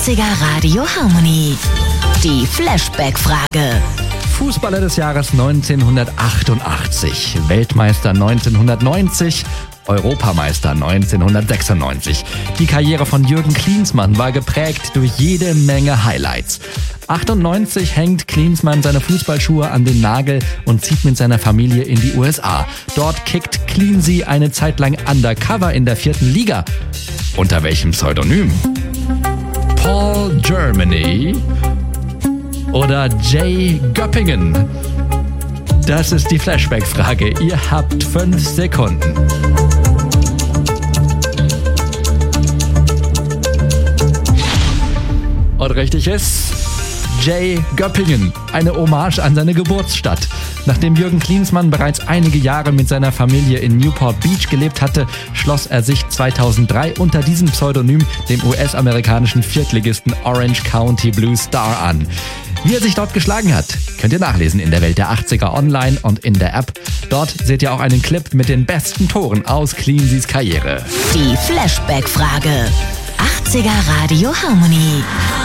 80er Radio Harmony. Die Flashback-Frage. Fußballer des Jahres 1988, Weltmeister 1990, Europameister 1996. Die Karriere von Jürgen Klinsmann war geprägt durch jede Menge Highlights. 98 hängt Klinsmann seine Fußballschuhe an den Nagel und zieht mit seiner Familie in die USA. Dort kickt Cleansy eine Zeit lang undercover in der 4. Liga. Unter welchem Pseudonym? Paul Germany oder Jay Göppingen? Das ist die Flashback-Frage. Ihr habt 5 Sekunden. Und richtig ist Jay Göppingen, eine Hommage an seine Geburtsstadt. Nachdem Jürgen Klinsmann bereits einige Jahre mit seiner Familie in Newport Beach gelebt hatte, schloss er sich 2003 unter diesem Pseudonym dem US-amerikanischen Viertligisten Orange County Blue Star an. Wie er sich dort geschlagen hat, könnt ihr nachlesen in der Welt der 80er online und in der App. Dort seht ihr auch einen Clip mit den besten Toren aus Cleansys Karriere. Die Flashback-Frage. 80er Radio Harmony.